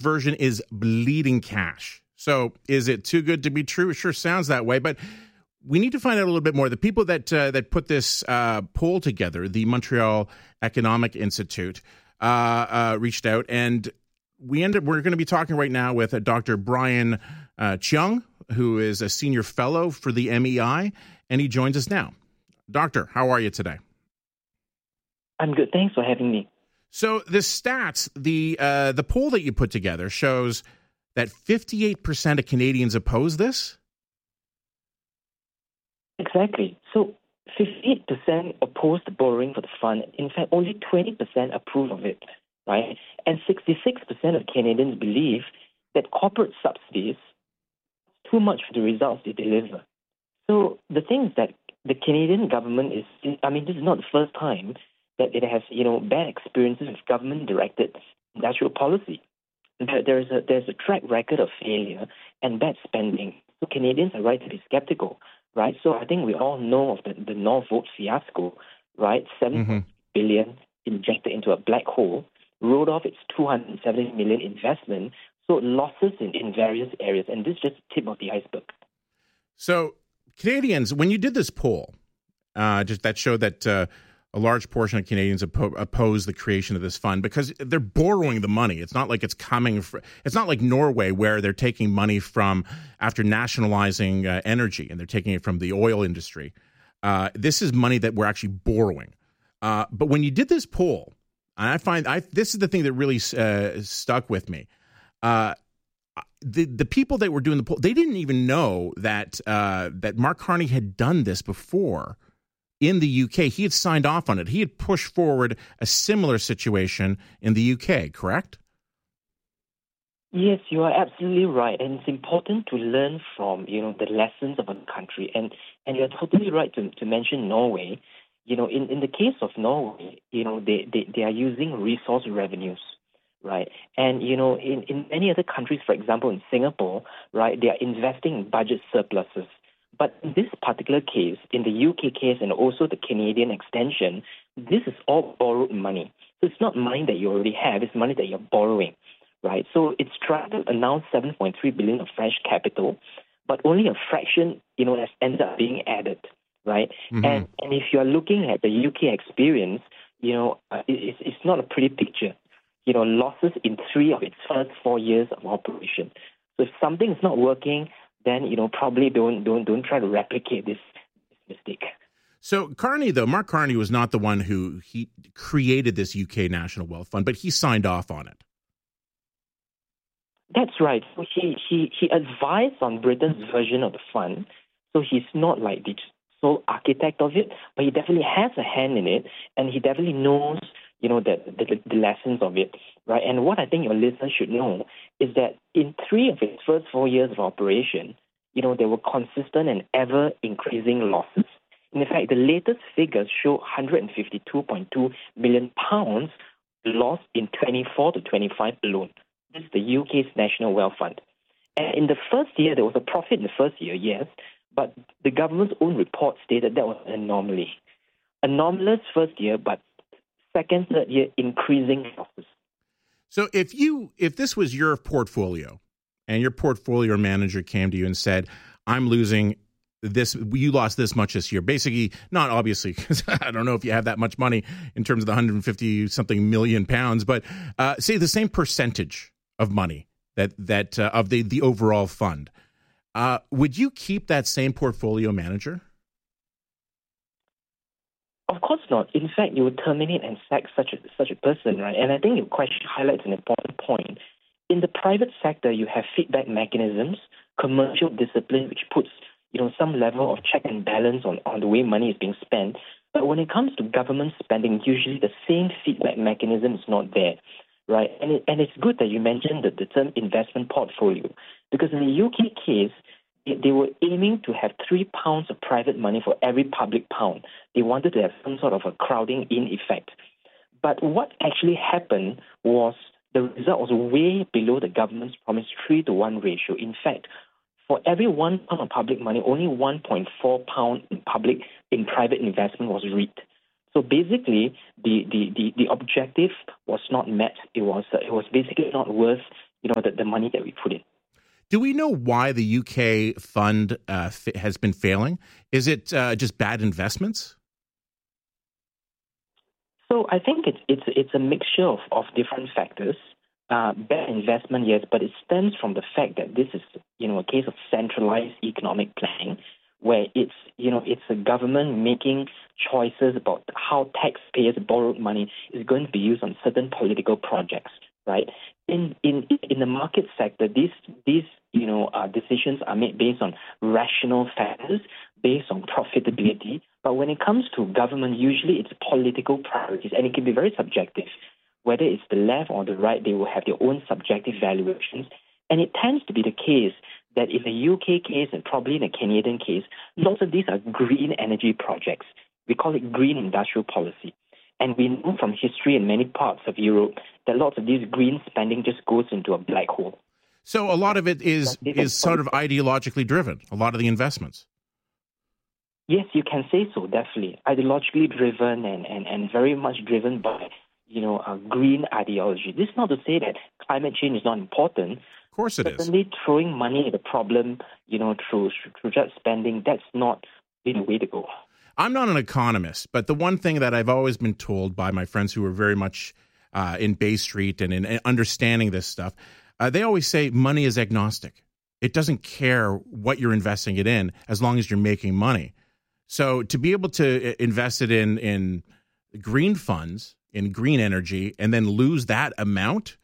version is bleeding cash. So is it too good to be true? It sure sounds that way, but we need to find out a little bit more. The people that put this poll together, the Montreal Economic Institute, reached out, and we're going to be talking right now with Dr. Brian Cheung, who is a senior fellow for the MEI, and he joins us now. Doctor, how are you today? I'm good. Thanks for having me. So the stats, the poll that you put together shows that 58% of Canadians oppose this? Exactly. So 58% oppose the borrowing for the fund. In fact, only 20% approve of it, right? And 66% of Canadians believe that corporate subsidies are too much for the results they deliver. So the thing is that the Canadian government this is not the first time that it has, bad experiences with government-directed industrial policy. There's a track record of failure and bad spending. So Canadians are right to be skeptical, right? So I think we all know of the Norvolt fiasco, right? $7 billion injected into a black hole, wrote off its $270 million investment, so losses in various areas, and this is just the tip of the iceberg. So Canadians, when you did this poll, just that showed that a large portion of Canadians oppose the creation of this fund because they're borrowing the money. It's not like it's coming from, it's not like Norway where they're taking money from after nationalizing energy and they're taking it from the oil industry. This is money that we're actually borrowing. But when you did this poll, and I find this is the thing that really stuck with me. The people that were doing the poll, they didn't even know that Mark Carney had done this before. In the UK, he had signed off on it. He had pushed forward a similar situation in the UK, correct? Yes, you are absolutely right. And it's important to learn from, the lessons of a country. And you're totally right to mention Norway. In the case of Norway, they are using resource revenues, right? And, in many other countries, for example, in Singapore, right, they are investing in budget surpluses. But in this particular case, in the UK case and also the Canadian extension, this is all borrowed money. So it's not money that you already have, it's money that you're borrowing, right? So it's trying to announce $7.3 billion of fresh capital, but only a fraction, has ended up being added, right? Mm-hmm. And if you're looking at the UK experience, it's not a pretty picture. Losses in 3 of its first 4 years of operation. So if something is not working, then probably don't try to replicate this mistake. So Mark Carney was not the one who he created this UK National Wealth Fund, but he signed off on it. That's right. So he advised on Britain's version of the fund. So he's not like the sole architect of it, but he definitely has a hand in it, and he definitely knows the lessons of it, right? And what I think your listeners should know is that in 3 of its first 4 years of operation, there were consistent and ever-increasing losses. In fact, the latest figures show £152.2 million lost in 24 to 25 alone. This is the UK's National Wealth Fund. And in the first year, there was a profit in the first year, yes, but the government's own report stated that was an anomaly. Anomalous first year, but second, third year, increasing losses. So if this was your portfolio and your portfolio manager came to you and said, I'm losing this, you lost this much this year, basically, not obviously, because I don't know if you have that much money in terms of the 150 something million pounds, but say the same percentage of money that of the overall fund, would you keep that same portfolio manager? Of course not. In fact, you would terminate and sack such a person, right? And I think your question highlights an important point. In the private sector, you have feedback mechanisms, commercial discipline, which puts some level of check and balance on the way money is being spent. But when it comes to government spending, usually the same feedback mechanism is not there, right? And it's good that you mentioned the term investment portfolio, because in the UK case, they were aiming to have £3 of private money for every public pound. They wanted to have some sort of a crowding in effect. But what actually happened was the result was way below the government's promised 3-to-1 ratio. In fact, for every £1 of public money, only £1.4 in private investment was reaped. So basically, the objective was not met. It was basically not worth the money that we put in. Do we know why the UK fund has been failing? Is it just bad investments? So I think it's a mixture of different factors. Bad investment, yes, but it stems from the fact that this is a case of centralized economic planning, where it's a government making choices about how taxpayers' borrowed money is going to be used on certain political projects, right? In the market sector, these decisions are made based on rational factors, based on profitability. But when it comes to government, usually it's political priorities, and it can be very subjective. Whether it's the left or the right, they will have their own subjective valuations. And it tends to be the case that in the UK case and probably in the Canadian case, lots of these are green energy projects. We call it green industrial policy. And we know from history in many parts of Europe that lots of these green spending just goes into a black hole. So a lot of it is sort of ideologically driven, a lot of the investments. Yes, you can say so, definitely. Ideologically driven and very much driven by a green ideology. This is not to say that climate change is not important. Of course it is. Certainly throwing money at the problem, through just spending, that's not the way to go. I'm not an economist, but the one thing that I've always been told by my friends who are very much in Bay Street and in understanding this stuff, they always say money is agnostic. It doesn't care what you're investing it in as long as you're making money. So to be able to invest it in green funds, in green energy, and then lose that amount,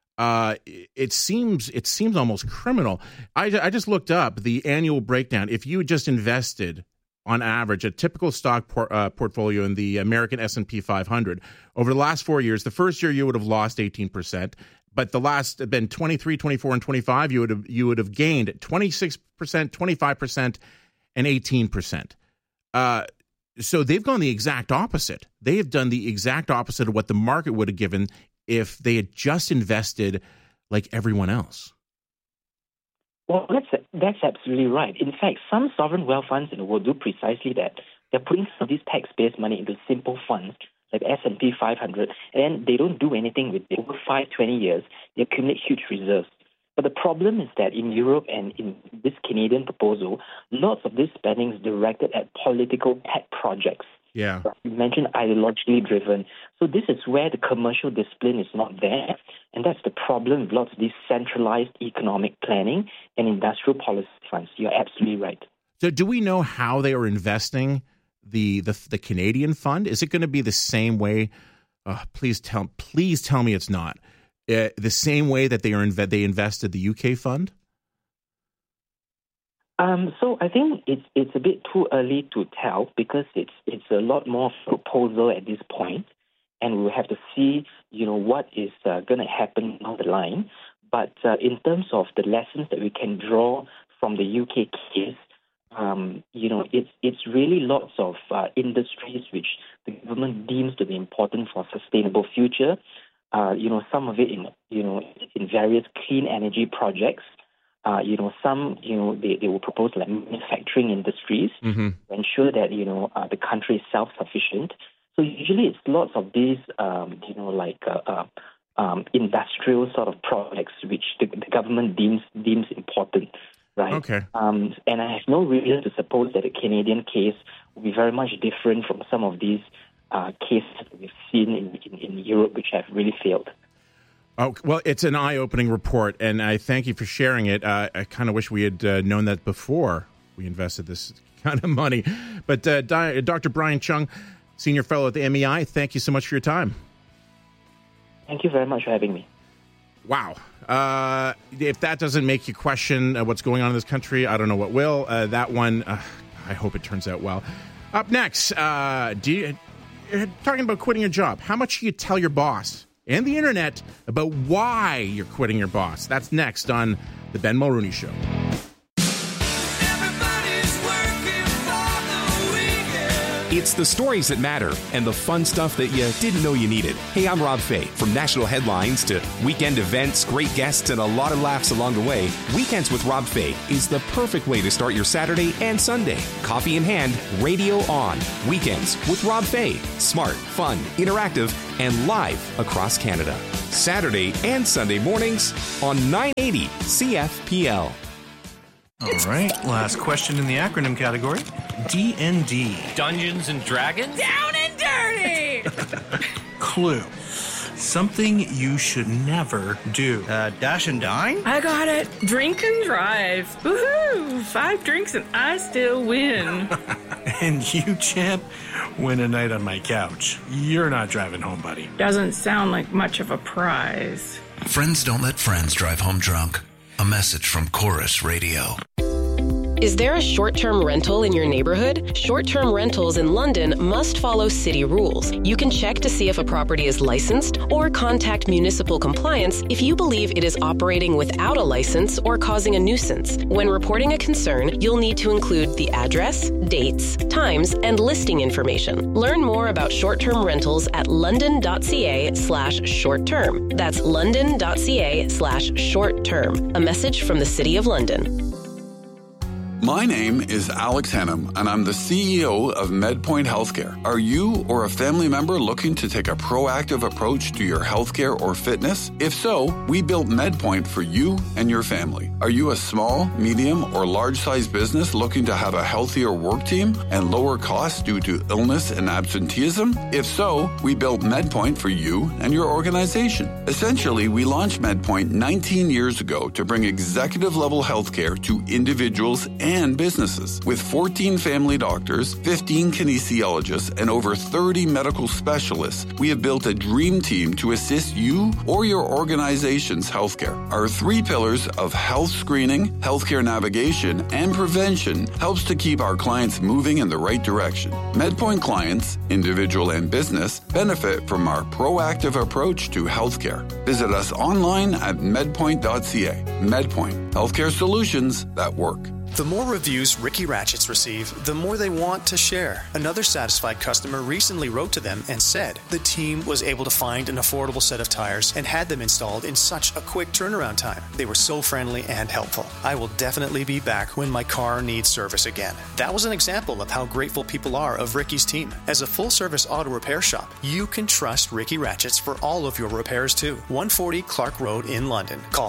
it seems almost criminal. I just looked up the annual breakdown. If you just invested, on average, a typical stock portfolio in the American S&P 500 over the last 4 years, the first year you would have lost 18%, but the last been 23, 24, and 25, you would have gained 26%, 25%, and 18%. So they've gone the exact opposite. They have done the exact opposite of what the market would have given if they had just invested like everyone else. Well, that's absolutely right. In fact, some sovereign wealth funds in the world do precisely that. They're putting some of these tax-based money into simple funds like S&P 500, and they don't do anything with it. Over 5-20 years, they accumulate huge reserves. But the problem is that in Europe and in this Canadian proposal, lots of this spending is directed at political pet projects. Yeah. You mentioned ideologically driven. So this is where the commercial discipline is not there. And that's the problem with lots of these centralized economic planning and industrial policy funds. You're absolutely right. So do we know how they are investing the Canadian fund? Is it going to be the same way? Please tell me it's not. The same way that they invested the UK fund? So I think it's a bit too early to tell because it's a lot more proposal at this point, and we'll have to see what is going to happen down the line. But in terms of the lessons that we can draw from the UK case, it's really lots of industries which the government deems to be important for a sustainable future. Some of it in various clean energy projects. Some they will propose like manufacturing industries to ensure that the country is self-sufficient. So usually it's lots of these industrial sort of projects which the government deems important, right? Okay. And I have no reason to suppose that the Canadian case will be very much different from some of these cases that we've seen in Europe, which have really failed. Oh, well, it's an eye-opening report, and I thank you for sharing it. I kind of wish we had known that before we invested this kind of money. But Dr. Brian Cheung, Senior Fellow at the MEI, thank you so much for your time. Thank you very much for having me. Wow. If that doesn't make you question what's going on in this country, I don't know what will. That one, I hope it turns out well. Up next, you're talking about quitting your job. How much do you tell your boss and the internet about why you're quitting your boss? That's next on The Ben Mulrooney Show. It's the stories that matter and the fun stuff that you didn't know you needed. Hey, I'm Rob Fay. From national headlines to weekend events, great guests, and a lot of laughs along the way, Weekends with Rob Fay is the perfect way to start your Saturday and Sunday. Coffee in hand, radio on. Weekends with Rob Fay. Smart, fun, interactive, and live across Canada. Saturday and Sunday mornings on 980 CFPL. All right, last question in the acronym category. D&D. Dungeons and Dragons? Down and dirty! Clue. Something you should never do. Dash and dine? I got it. Drink and drive. Woohoo! 5 drinks and I still win. And you, champ, win a night on my couch. You're not driving home, buddy. Doesn't sound like much of a prize. Friends don't let friends drive home drunk. A message from Chorus Radio. Is there a short-term rental in your neighborhood? Short-term rentals in London must follow city rules. You can check to see if a property is licensed or contact municipal compliance if you believe it is operating without a license or causing a nuisance. When reporting a concern, you'll need to include the address, dates, times, and listing information. Learn more about short-term rentals at london.ca/short-term. That's london.ca/short-term. A message from the City of London. My name is Alex Hannum, and I'm the CEO of MedPoint Healthcare. Are you or a family member looking to take a proactive approach to your healthcare or fitness? If so, we built MedPoint for you and your family. Are you a small, medium, or large-sized business looking to have a healthier work team and lower costs due to illness and absenteeism? If so, we built MedPoint for you and your organization. Essentially, we launched MedPoint 19 years ago to bring executive-level healthcare to individuals and businesses. With 14 family doctors, 15 kinesiologists, and over 30 medical specialists, we have built a dream team to assist you or your organization's healthcare. Our 3 pillars of health screening, healthcare navigation, and prevention helps to keep our clients moving in the right direction. MedPoint clients, individual and business, benefit from our proactive approach to healthcare. Visit us online at medpoint.ca. MedPoint, healthcare solutions that work. The more reviews Ricky Ratchets receive, the more they want to share. Another satisfied customer recently wrote to them and said the team was able to find an affordable set of tires and had them installed in such a quick turnaround time. They were so friendly and helpful. I will definitely be back when my car needs service again. That was an example of how grateful people are of Ricky's team. As a full-service auto repair shop, you can trust Ricky Ratchets for all of your repairs too. 140 Clark Road in London. Call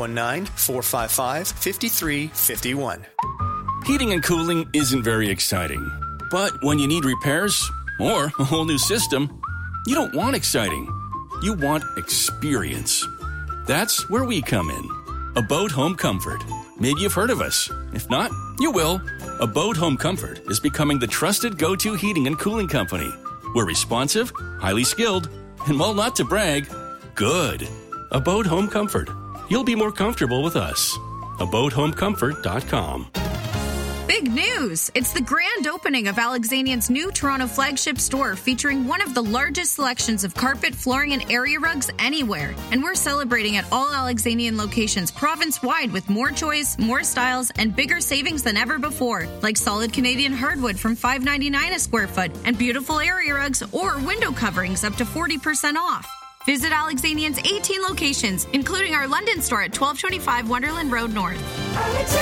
519-455-5351. Heating and cooling isn't very exciting. But when you need repairs or a whole new system, you don't want exciting. You want experience. That's where we come in. Abode Home Comfort. Maybe you've heard of us. If not, you will. Abode Home Comfort is becoming the trusted go-to heating and cooling company. We're responsive, highly skilled, and while not to brag, good. Abode Home Comfort. You'll be more comfortable with us. AbodeHomeComfort.com. Big news! It's the grand opening of Alexanian's new Toronto flagship store featuring one of the largest selections of carpet, flooring, and area rugs anywhere. And we're celebrating at all Alexanian locations province-wide with more choice, more styles, and bigger savings than ever before, like solid Canadian hardwood from $5.99 a square foot and beautiful area rugs or window coverings up to 40% off. Visit Alexanian's 18 locations, including our London store at 1225 Wonderland Road North.